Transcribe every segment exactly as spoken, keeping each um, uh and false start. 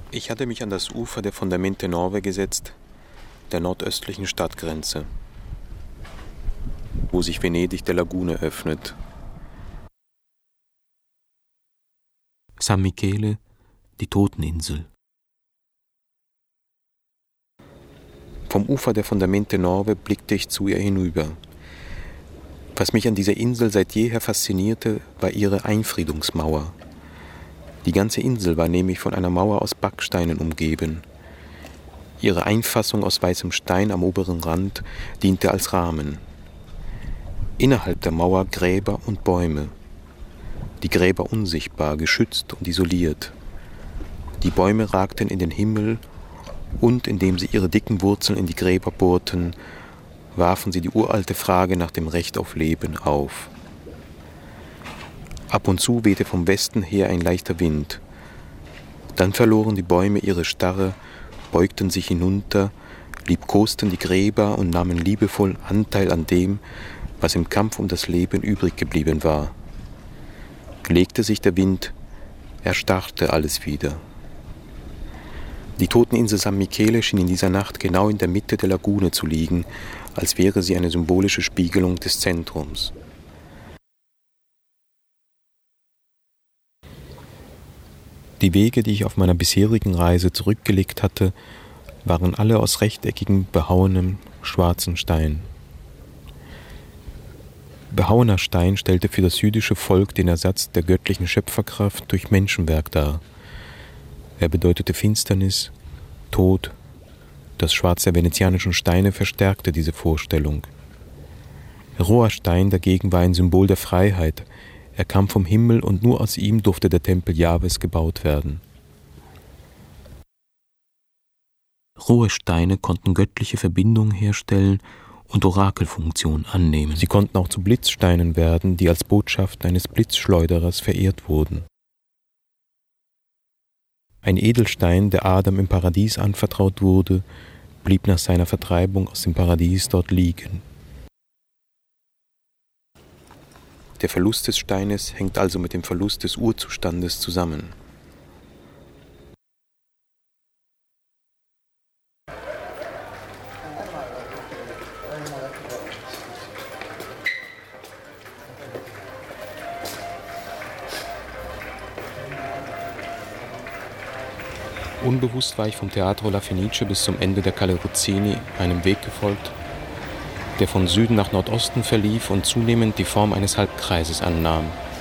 Ich hatte mich an das Ufer der Fondamente Nove gesetzt, der nordöstlichen Stadtgrenze, wo sich Venedig der Lagune öffnet. San Michele, die Toteninsel. Vom Ufer der Fondamente Nove blickte ich zu ihr hinüber. Was mich an dieser Insel seit jeher faszinierte, war ihre Einfriedungsmauer. Die ganze Insel war nämlich von einer Mauer aus Backsteinen umgeben. Ihre Einfassung aus weißem Stein am oberen Rand diente als Rahmen. Innerhalb der Mauer Gräber und Bäume. Die Gräber unsichtbar, geschützt und isoliert. Die Bäume ragten in den Himmel und, indem sie ihre dicken Wurzeln in die Gräber bohrten, warfen sie die uralte Frage nach dem Recht auf Leben auf. Ab und zu wehte vom Westen her ein leichter Wind. Dann verloren die Bäume ihre Starre, beugten sich hinunter, liebkosten die Gräber und nahmen liebevoll Anteil an dem, was im Kampf um das Leben übrig geblieben war. Legte sich der Wind, erstarrte alles wieder. Die Toteninsel San Michele schien in dieser Nacht genau in der Mitte der Lagune zu liegen, als wäre sie eine symbolische Spiegelung des Zentrums. Die Wege, die ich auf meiner bisherigen Reise zurückgelegt hatte, waren alle aus rechteckigem, behauenem, schwarzen Stein. Behauener Stein stellte für das jüdische Volk den Ersatz der göttlichen Schöpferkraft durch Menschenwerk dar. Er bedeutete Finsternis, Tod. Das Schwarz der venezianischen Steine verstärkte diese Vorstellung. Roher Stein dagegen war ein Symbol der Freiheit. Er kam vom Himmel und nur aus ihm durfte der Tempel Jahwes gebaut werden. Rohe Steine konnten göttliche Verbindungen herstellen und Orakelfunktion annehmen. Sie konnten auch zu Blitzsteinen werden, die als Botschaft eines Blitzschleuderers verehrt wurden. Ein Edelstein, der Adam im Paradies anvertraut wurde, blieb nach seiner Vertreibung aus dem Paradies dort liegen. Der Verlust des Steines hängt also mit dem Verlust des Urzustandes zusammen. Unbewusst war ich vom Teatro La Fenice bis zum Ende der Calle Ruzzini einem Weg gefolgt, der von Süden nach Nordosten verlief und zunehmend die Form eines Halbkreises annahm.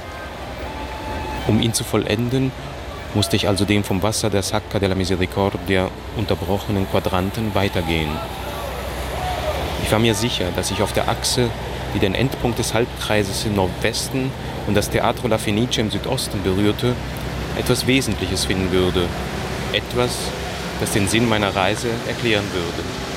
Um ihn zu vollenden, musste ich also den vom Wasser der Sacca della Misericordia unterbrochenen Quadranten weitergehen. Ich war mir sicher, dass ich auf der Achse, die den Endpunkt des Halbkreises im Nordwesten und das Teatro La Fenice im Südosten berührte, etwas Wesentliches finden würde. Etwas, das den Sinn meiner Reise erklären würde.